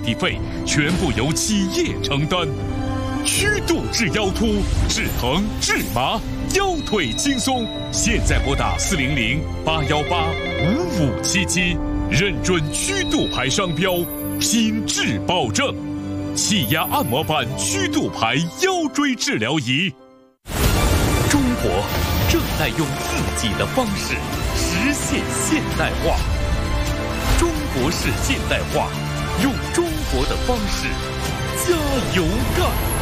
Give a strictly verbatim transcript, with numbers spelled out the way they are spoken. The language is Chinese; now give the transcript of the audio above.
地费全部由企业承担。曲度治腰突，治疼治麻，腰腿轻松。现在拨打四零零八幺八五五七七，认准曲度牌商标，品质保证。气压按摩板曲度牌腰椎治疗仪。中国正在用自己的方式实现现代化。中国式现代化，用中国的方式加油干！